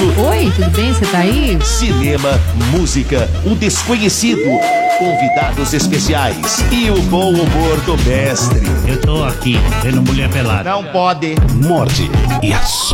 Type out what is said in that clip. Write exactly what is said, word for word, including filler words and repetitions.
Sucesso. Oi, tudo bem? Você tá aí? Cinema, música, o desconhecido, convidados especiais e o bom humor do mestre. Eu tô aqui, vendo mulher pelada. Não pode. Morde e assopra.